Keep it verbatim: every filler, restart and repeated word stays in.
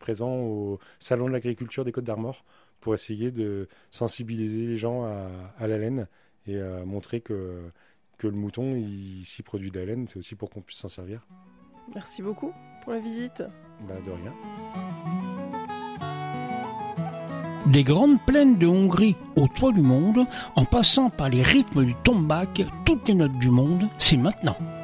présent au Salon de l'agriculture des Côtes-d'Armor pour essayer de sensibiliser les gens à, à la laine et à montrer que, que le mouton, il, s'il produit de la laine, c'est aussi pour qu'on puisse s'en servir. Merci beaucoup pour la visite. Bah, de rien. Des grandes plaines de Hongrie au toit du monde, en passant par les rythmes du tombak, toutes les notes du monde, c'est maintenant.